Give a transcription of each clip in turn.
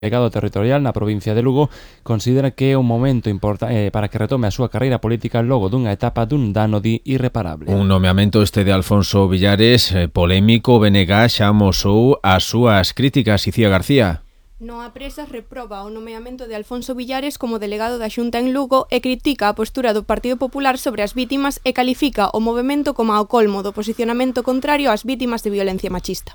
delegado territorial na provincia de Lugo considera que é un momento importante para que retome a súa carreira política logo dunha etapa dun dano irreparable. Un nomeamento este de Alfonso Villares, polémico. BNG xa amosou as súas críticas. Icía García. No Apresas reproba o nomeamento de Alfonso Villares como delegado da Xunta en Lugo e critica a postura do Partido Popular sobre as vítimas e califica o movemento como ao colmo do posicionamento contrario ás vítimas de violencia machista.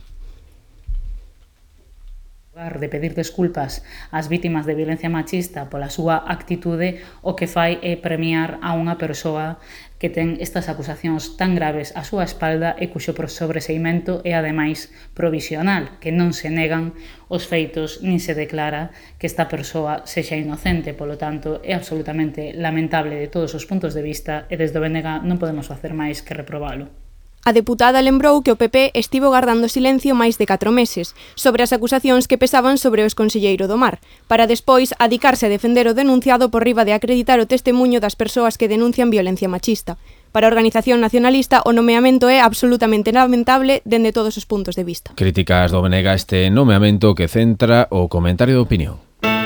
De pedir desculpas ás vítimas de violencia machista pola súa actitude, o que fai é premiar a unha persoa que ten estas acusacións tan graves á súa espalda e cuxo sobreseimento é ademais provisional, que non se negan os feitos nin se declara que esta persoa sexa inocente. Polo tanto, é absolutamente lamentable de todos os puntos de vista e desde o BNG non podemos facer máis que reprobalo. A deputada lembrou que o PP estivo gardando silencio máis de 4 meses sobre as acusacións que pesaban sobre o exconselleiro do Mar, para despois adicarse a defender o denunciado por riba de acreditar o testemuño das persoas que denuncian violencia machista. Para a Organización Nacionalista, o nomeamento é absolutamente lamentable dende todos os puntos de vista. Críticas do BNG este nomeamento que centra o comentario de opinión.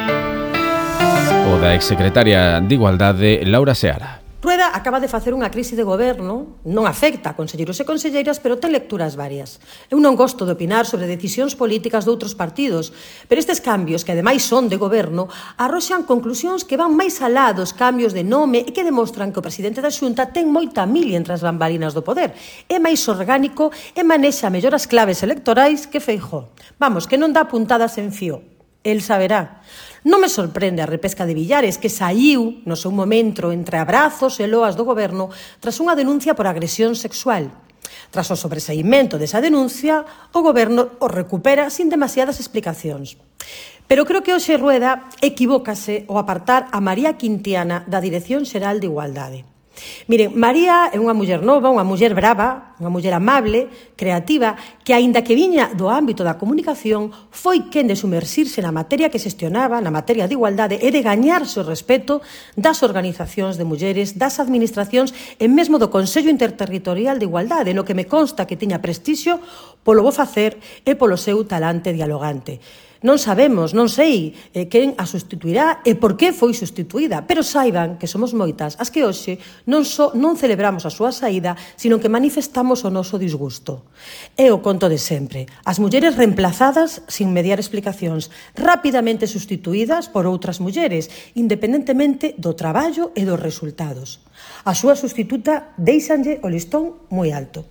O da exsecretaria de Igualdade, Laura Seara. Rueda acaba de facer unha crise de goberno, non afecta a conselleiros e conselleiras, pero ten lecturas varias. Eu non gosto de opinar sobre decisións políticas de outros partidos, pero estes cambios, que ademais son de goberno, arroxan conclusións que van máis alá dos cambios de nome e que demostran que o presidente da Xunta ten moita milia entre as bambalinas do poder. É máis orgánico e manexa mellor as claves electorais que Feijóo. Vamos, que non dá puntadas en fío. El saberá. Non me sorprende a repesca de Villares, que saiu no seu momento entre abrazos e loas do goberno tras unha denuncia por agresión sexual. Tras o sobreseimento desa denuncia, o goberno o recupera sin demasiadas explicacións. Pero creo que hoxe Rueda equivócase ao apartar a María Quintiana da Dirección Xeral de Igualdade. Miren, María é unha muller nova, unha muller brava, unha muller amable, creativa, que aínda que viña do ámbito da comunicación, foi quen de sumersirse na materia que xestionaba, na materia de igualdade, e de gañarse o respeto das organizacións de mulleres, das administracións e mesmo do Consello Interterritorial de Igualdade, no que me consta que tiña prestixio polo bo facer e polo seu talante dialogante. Non sabemos, non sei quen a sustituirá e por que foi sustituída, pero saiban que somos moitas as que hoxe non celebramos a súa saída, sino que manifestamos o noso disgusto. É o conto de sempre. As mulleres reemplazadas sin mediar explicacións, rapidamente sustituídas por outras mulleres, independentemente do traballo e dos resultados. A súa sustituta deixanlle o listón moi alto.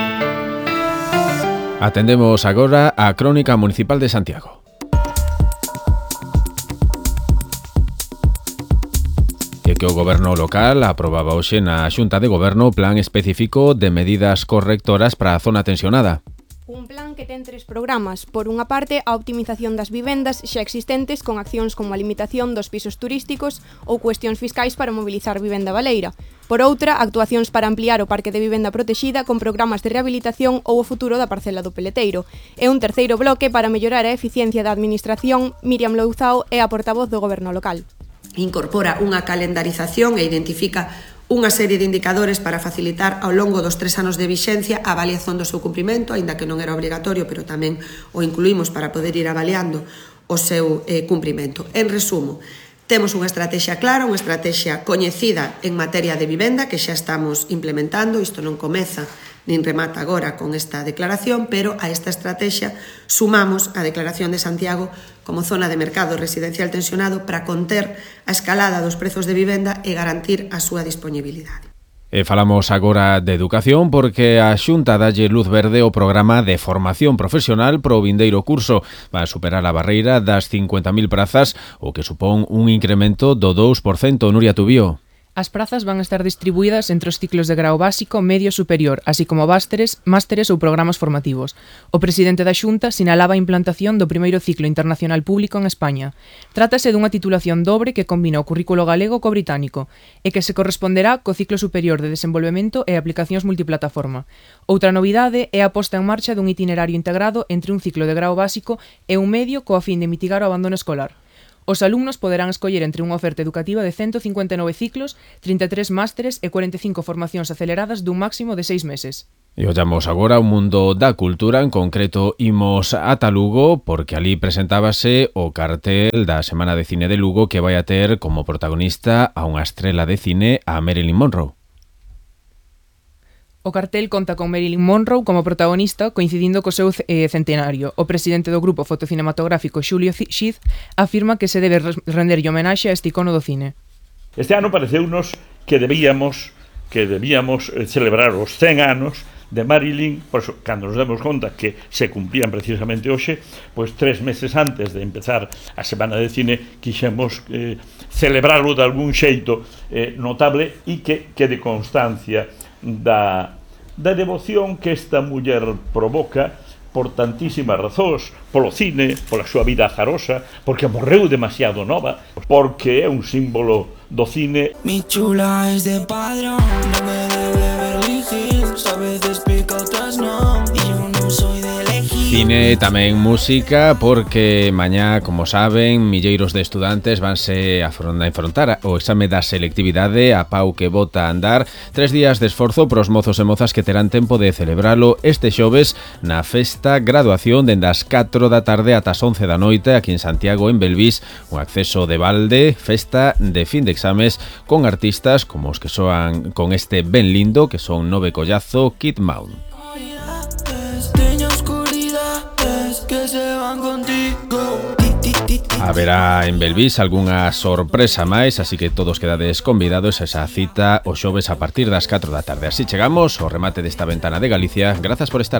Atendemos agora a Crónica Municipal de Santiago. Que o Goberno local aprobaba hoxe na Xunta de Goberno o plan específico de medidas correctoras para a zona tensionada. Un plan que ten 3 programas. Por unha parte, a optimización das vivendas xa existentes con accións como a limitación dos pisos turísticos ou cuestións fiscais para mobilizar vivenda baleira. Por outra, actuacións para ampliar o parque de vivenda protexida con programas de rehabilitación ou o futuro da parcela do Peleteiro. E un terceiro bloque para mellorar a eficiencia da administración. Míriam Louzao é a portavoz do Goberno local. Incorpora unha calendarización e identifica unha serie de indicadores para facilitar ao longo dos 3 anos de vixencia a avaliación do seu cumprimento, aínda que non era obrigatorio, pero tamén o incluímos para poder ir avaliando o seu cumprimento. En resumo, temos unha estrategia clara, unha estrategia coñecida en materia de vivenda que xa estamos implementando. Isto non comeza nin remata agora con esta declaración, pero a esta estrategia sumamos a declaración de Santiago como zona de mercado residencial tensionado para conter a escalada dos prezos de vivenda e garantir a súa disponibilidade. E falamos agora de educación porque a Xunta dalle luz verde ao programa de formación profesional pro vindeiro curso. Va a superar a barreira das 50.000 prazas, o que supón un incremento do 2%. Nuria Tubío. As prazas van estar distribuídas entre os ciclos de grao básico, medio e superior, así como másteres ou programas formativos. O presidente da Xunta sinalaba a implantación do primeiro ciclo internacional público en España. Trátase dunha titulación dobre que combina o currículo galego co británico e que se corresponderá co ciclo superior de desenvolvemento e aplicacións multiplataforma. Outra novidade é a posta en marcha dun itinerario integrado entre un ciclo de grao básico e un medio coa fin de mitigar o abandono escolar. Os alumnos poderán escoller entre unha oferta educativa de 159 ciclos, 33 másteres e 45 formacións aceleradas dun máximo de 6 meses. E ollamos agora o mundo da cultura, en concreto imos ata Lugo porque ali presentábase o cartel da Semana de Cine de Lugo que vai a ter como protagonista a unha estrela de cine, a Marilyn Monroe. O cartel conta con Marilyn Monroe como protagonista, coincidindo co seu centenario. O presidente do grupo fotocinematográfico Xulio Xiz afirma que se debe renderlle homenaxe a este icono do cine. Este ano pareceunos que debíamos celebrar os 100 anos de Marilyn, por eso, cando nos demos conta que se cumplían precisamente hoxe, pois 3 meses antes de empezar a Semana de Cine, quixemos celebrarlo de algún xeito notable e que quede constancia da devoción que esta muller provoca por tantísimas razóns, polo cine, pola súa vida azarosa, porque morreu demasiado nova, porque é un símbolo do cine. Mi chula es de padrón, no me debe Beverly Hills, a veces pica, otras no, y yo no soy de elegir. Cine, tamén música, porque mañá, como saben, milleiros de estudantes vanse a enfrontar o exame da selectividade a pau que bota a andar. 3 días de esforzo pros mozos e mozas que terán tempo de celebralo este xoves na festa graduación dende as 4 da tarde ata as 11 da noite aquí en Santiago, en Belvís, un acceso de balde, festa de fin de exames con artistas como os que soan con este ben lindo, que son Nove Collazo, Kid Mount. Que se van contigo. Haberá en Belvís algunha sorpresa máis, así que todos quedades convidados a esa cita o xoves a partir das 4 da tarde. Así chegamos ao remate desta ventana de Galicia. Grazas por estar aí.